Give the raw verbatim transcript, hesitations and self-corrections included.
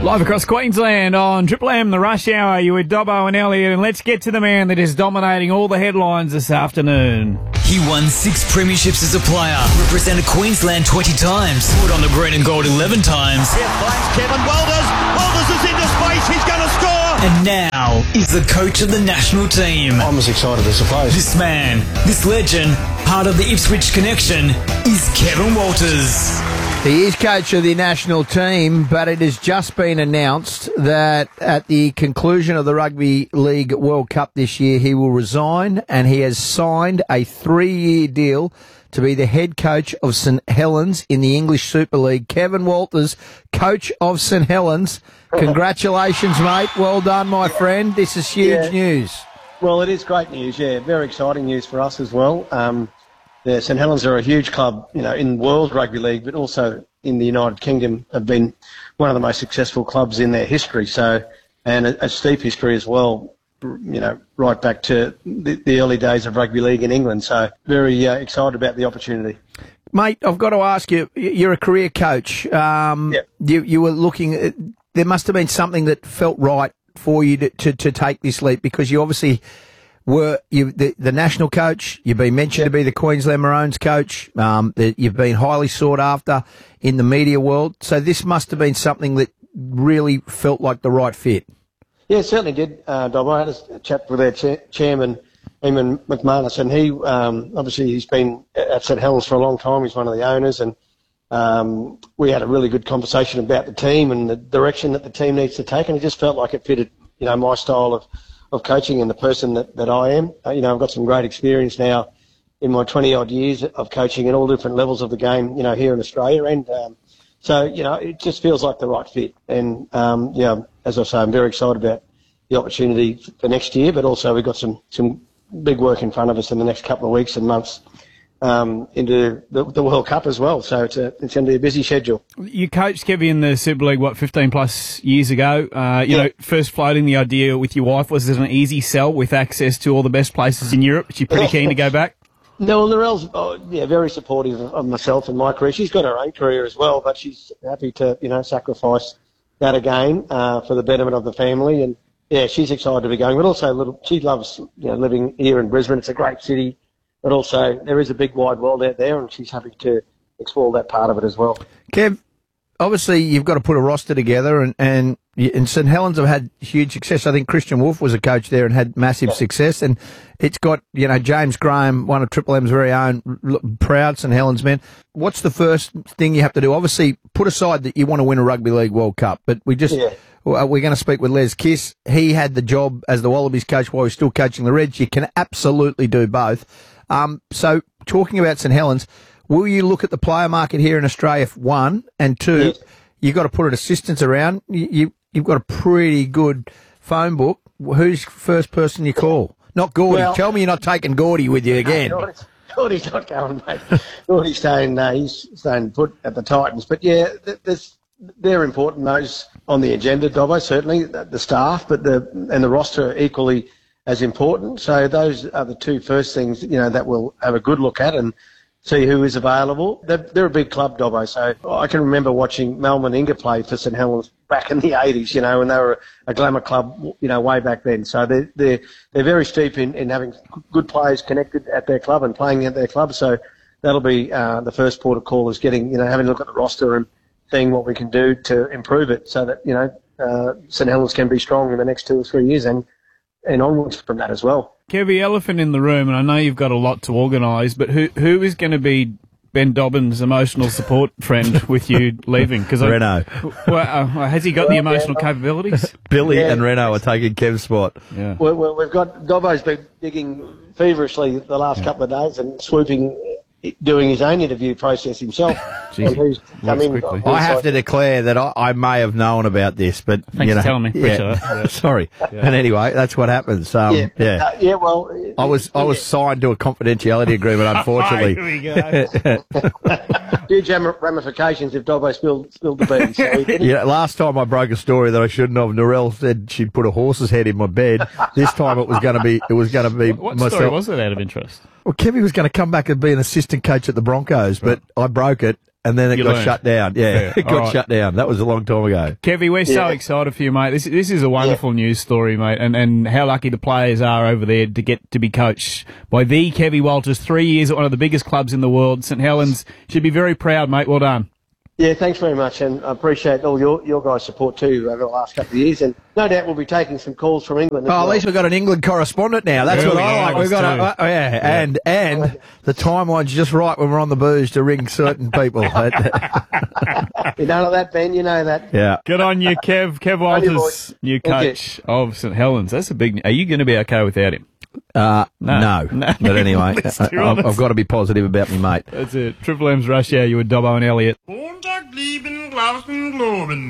Live across Queensland on Triple M, the Rush Hour. You with Dobbo and Elliot, and let's get to the man that is dominating all the headlines this afternoon. He won six premierships as a player, represented Queensland twenty times, put on the green and gold eleven times. Here finds Kevin Walters. Walters is into space. He's going to score. And now is the coach of the national team. I'm as excited as the players. This man, this legend, part of the Ipswich connection, is Kevin Walters. He is coach of the national team, but it has just been announced that at the conclusion of the Rugby League World Cup this year, he will resign, and he has signed a three-year deal to be the head coach of St Helens in the English Super League. Kevin Walters, coach of St Helens. Congratulations, mate. Well done, my friend. This is huge Yeah. news. Well, it is great news, yeah. Very exciting news for us as well. Um, yeah, St Helens are a huge club, you know, in World Rugby League, but also in the United Kingdom have been one of the most successful clubs in their history. So, and a, a steep history as well, you know, right back to the, the early days of rugby league in England. So, very uh, excited about the opportunity. Mate, I've got to ask you, you're a career coach. Um, Yep. you, you were looking at, there must have been something that felt right for you to, to, to take this leap, because you obviously were you the, the national coach. You've been mentioned Yep. to be the Queensland Maroons coach. Um, that you've been highly sought after in the media world. So this must have been something that really felt like the right fit. Yeah, it certainly did, uh, Dob. I had a chat with their cha- chairman, Eamon McManus, and he, um, obviously he's been at St Helens for a long time. He's one of the owners, and um, we had a really good conversation about the team and the direction that the team needs to take, and it just felt like it fitted, you know, my style of, of coaching and the person that, that I am. Uh, you know, I've got some great experience now in my twenty-odd years of coaching at all different levels of the game, you know, here in Australia, and um, so, you know, it just feels like the right fit. And, um, yeah, as I say, I'm very excited about the opportunity for next year, but also we've got some, some big work in front of us in the next couple of weeks and months um, into the, the World Cup as well. So it's, a, it's going to be a busy schedule. You coached Kevy in the Super League, what, fifteen plus years ago? Uh, you Yeah. know, first floating the idea with your wife, was it an easy sell with access to all the best places in Europe? Is she pretty keen to go back? No, Narelle's oh, yeah, very supportive of, of myself and my career. She's got her own career as well, but she's happy to, you know, sacrifice that again uh, for the betterment of the family. And yeah, she's excited to be going, but also a little, she loves, you know, living here in Brisbane. It's a great city, but also there is a big wide world out there, and she's happy to explore that part of it as well. Kev, obviously you've got to put a roster together, and, and, and St Helens have had huge success. I think Christian Wolf was a coach there and had massive Yeah. success, and it's got, you know, James Graham, one of Triple M's very own, l- proud St Helens men. What's the first thing you have to do? Obviously, put aside that you want to win a Rugby League World Cup, but we just, Yeah. well, we're going to speak with Les Kiss. He had the job as the Wallabies coach while he's still coaching the Reds. You can absolutely do both. Um, so talking about St Helens, will you look at the player market here in Australia, one, and two, Yes. you've got to put an assistance around. You, you, you've got a pretty good phone book. Who's first person you call? Not Gordy. Well- Tell me you're not taking Gordy with you again. Gordy's, Gordy's not going, mate. Gordy's staying, uh, he's staying put at the Titans. But yeah, th- there's, they're important, those on the agenda, Dobbo, certainly, the, the staff, but the and the roster are equally as important. So those are the two first things, you know, that we'll have a good look at and see who is available. They're, they're a big club, Dobbo, so I can remember watching Mal Meninga play for St Helens back in the eighties, you know, when they were a glamour club, you know, way back then. So they're, they're, they're very steep in, in having good players connected at their club and playing at their club. So that'll be uh, the first port of call, is getting, you know, having a look at the roster and seeing what we can do to improve it so that, you know, uh, St Helens can be strong in the next two or three years and, and onwards from that as well. Kevy, elephant in the room, and I know you've got a lot to organise, but who who is going to be Ben Dobbins' emotional support friend with you leaving? Because Renault. Well, uh, has he got the emotional capabilities? Billy Yeah. and Renault are taking Kev's spot. Yeah. Well, well, we've got Dobbo's been digging feverishly the last couple of days and swooping, doing his own interview process himself. Jeez, And who's come works in- quickly. I have to declare that I, I may have known about this, but Thanks you know, for telling me. Appreciate yeah. that. Yeah. Sorry, and anyway, that's what happens. Um, Yeah, yeah. uh, yeah. Well, I was I was signed to a confidentiality agreement, unfortunately. Here we go. huge ram- ramifications if Dobbo spilled spilled the beans. So he didn't. Yeah, last time I broke a story that I shouldn't have. Narelle said she'd put a horse's head in my bed. This time it was going to be it was going to be What myself. story was it, out of interest? Well, Kevy was going to come back and be an assistant coach at the Broncos, but I broke it, and then it You got learned. shut down. Yeah, Yeah, it got all right. shut down. That was a long time ago. Kevy, we're so Yeah. excited for you, mate. This this is a wonderful news story, mate, and and how lucky the players are over there to get to be coached by the Kevy Walters. Three years at one of the biggest clubs in the world, St Helens. Should be very proud, mate. Well done. Yeah, thanks very much, and I appreciate all your, your guys' support too over the last couple of years, and no doubt we'll be taking some calls from England as Oh, well. at least we've got an England correspondent now. That's Yeah, what we I are, like. We've us got a, too. uh, yeah, and and the timeline's just right when we're on the booze to ring certain people. You know that, Ben, you know that. yeah. Good on you, Kev. Kev On you, Walters, boys. new Thank you. coach of St Helens. That's a big. Are you going to be okay without him? Uh, No. no. No. But anyway, Let's I, be I've, honest. I've got to be positive about me, mate. That's it. Triple M's Rush Hour. You were Dobbo and Elliot. Montag lieben Glauben globen.